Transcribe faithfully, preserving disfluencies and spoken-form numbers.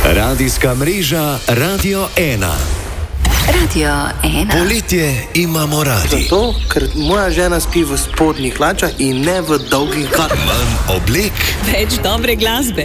Radijska mreža Radio ena. Radio ena. Poletje imamo radi. Zato, ker moja žena spi v spodnjih hlačah in ne v dolgih hlačah. Manj oblek, Več dobre glasbe.